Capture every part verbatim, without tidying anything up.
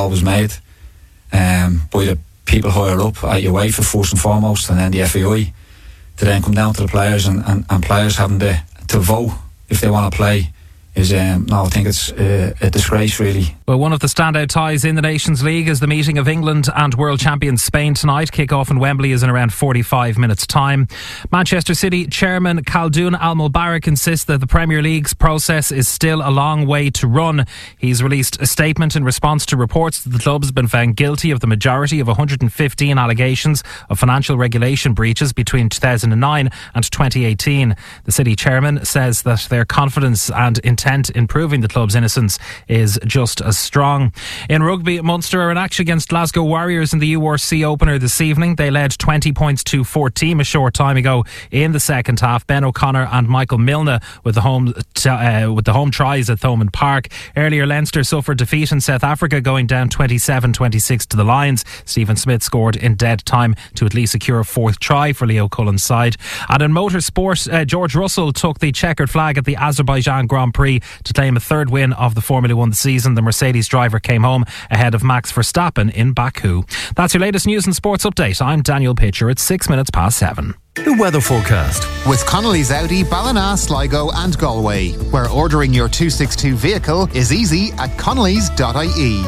call was made um, by the people higher up at UEFA first and foremost, and then the F A I, to then come down to the players, and, and, and players having to, to vote if they want to play, is um, no, I think it's uh, a disgrace, really. Well, one of the standout ties in the Nations League is the meeting of England and world champions Spain tonight. Kick-off in Wembley is in around forty-five minutes' time. Manchester City chairman Khaldoon Al-Mubarak insists that the Premier League's process is still a long way to run. He's released a statement in response to reports that the club has been found guilty of the majority of one hundred fifteen allegations of financial regulation breaches between two thousand nine and twenty eighteen. The City chairman says that their confidence and intent in proving the club's innocence is just as strong. In rugby, Munster are in action against Glasgow Warriors in the U R C opener this evening. They led twenty points to fourteen a short time ago in the second half. Ben O'Connor and Michael Milne with the home t- uh, with the home tries at Thomond Park. Earlier, Leinster suffered defeat in South Africa, going down twenty-seven twenty-six to the Lions. Stephen Smith scored in dead time to at least secure a fourth try for Leo Cullen's side. And in motorsport, uh, George Russell took the checkered flag at the Azerbaijan Grand Prix to claim a third win of the Formula One this season. The Mercedes driver came home ahead of Max Verstappen in Baku. That's your latest news and sports update. I'm Daniel Pitcher. It's six minutes past seven. The weather forecast with Connolly's Audi, Ballina, Sligo and Galway, where ordering your two sixty-two vehicle is easy at connellys dot I E.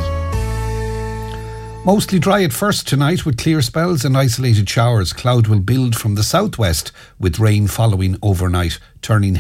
Mostly dry at first tonight with clear spells and isolated showers. Cloud will build from the southwest with rain following overnight, turning